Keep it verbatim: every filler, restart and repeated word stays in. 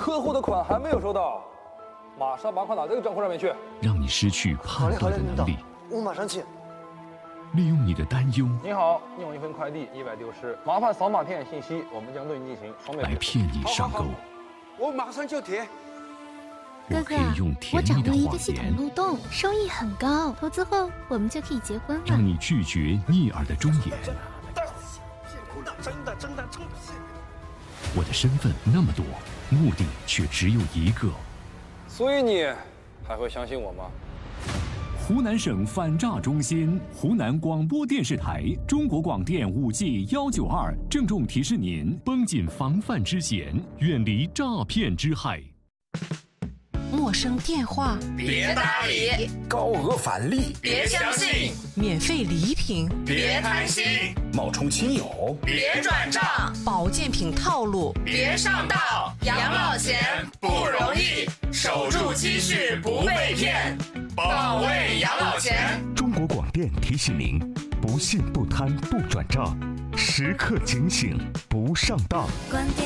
客户的款还没有收到，马上把款打这个账户上面去。 让你失去判断的能力。 我马上去。 利用你的担忧。 你好，你有一份快递意外丢失，麻烦扫码填写信息，我们将对你进行双倍来骗你上钩。 我马上就填。 我可以用我甜蜜的掌握一个谎言， 系统漏洞，收益很高，投资后我们就可以结婚了。 让你拒绝逆耳的忠言。 真的真的真的。 我的身份那么多，目的却只有一个。 所以你还会相信我吗？ 湖南省反诈中心、湖南广播电视台、中国广电五 G 幺九二郑重提示您：绷紧防范之弦，远离诈骗之害。 陌生电话别搭理， 高额返利别相信， 免费礼品别贪心， 冒充亲友别转账， 保健品套路别上当。养老钱不容易，守住积蓄不被骗，保卫养老钱。 中国广电提醒您：不信不贪不转账，时刻警醒不上当。